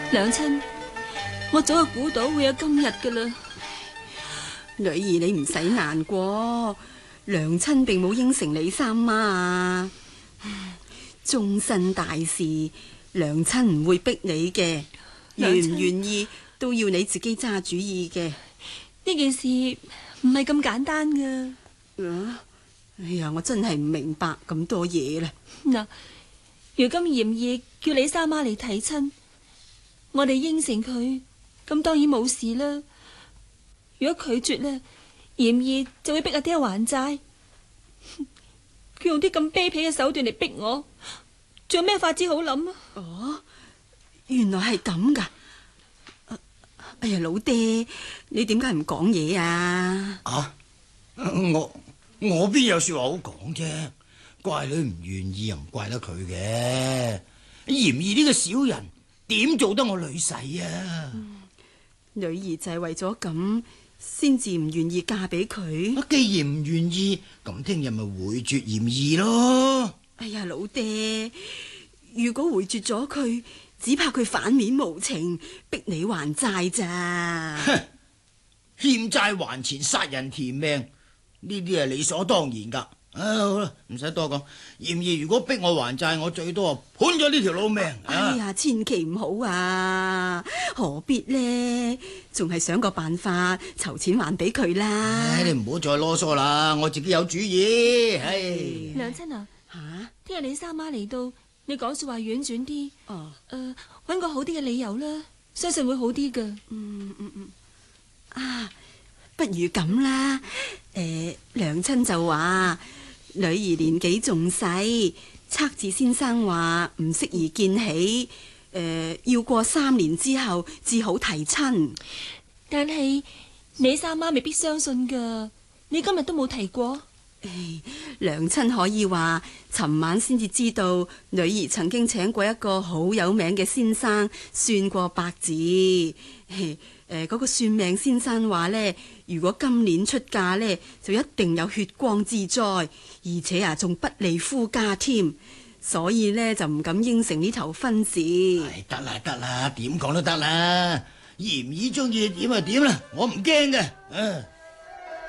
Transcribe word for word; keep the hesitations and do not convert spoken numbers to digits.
娘親，我早就估到會有今日噶啦。 女兒你唔使難過，娘親並冇應承李三媽啊。終身大事，娘親唔會逼你嘅，願唔願意都要你自己揸主意嘅。 呢件事唔係咁簡單噶。 啊，哎呀，我真係唔明白咁多嘢啦。 嗱，如今嚴義叫李三媽嚟睇親，我哋應承佢，咁當然冇事啦。如果拒絕呢，嚴義就會逼阿爹還債。佢用啲咁卑鄙嘅手段嚟逼我，仲有咩法子好諗啊？ 哦，原來係咁噶。哎呀，老爹，你點解唔講嘢啊？ 啊，我我邊有說話好講啫？乖女唔願意又唔怪得佢嘅。嚴義呢個小人點做得我女婿啊？ 嗯，女兒就係為咗咁先至唔願意嫁俾佢。 既然唔願意，咁聽日咪回絕嚴義咯。 哎呀，老爹，如果回絕咗佢，只怕佢反面無情，逼你還債咋？ 哼，欠債還錢，殺人填命，呢啲係理所當然噶。啊，好啦，唔使多講。嚴義如果逼我還債，我最多啊判咗呢條老命。 哎呀，千祈唔好啊！何必呢？仲係想個辦法籌錢還俾佢啦。 唉，你唔好再囉嗦啦，我自己有主意。唉， 娘親啊， 吓， 聽日李三媽嚟到，你講說話婉轉啲。 哦， 誒、呃，搵個好啲嘅理由啦，相信會好啲噶。 嗯嗯嗯，啊，不如咁啦。誒、呃，娘親就話女兒年紀仲細，測字先生話唔適宜見喜。誒、呃，要過三年之後至好提親。 但係李三媽未必相信噶，你今日都冇提過。 唉，娘親可以話，尋晚先至知道女兒曾經請過一個好有名嘅先生算過八字。誒，嗰、呃嗰個算命先生話呢，如果今年出嫁呢，就一定有血光之災，而且啊，仲不利夫家添。所以呢，就唔敢應承呢頭婚事。 唉，得啦得啦，點講都得啦。嚴義中意點就點啦，我唔驚嘅。嗯。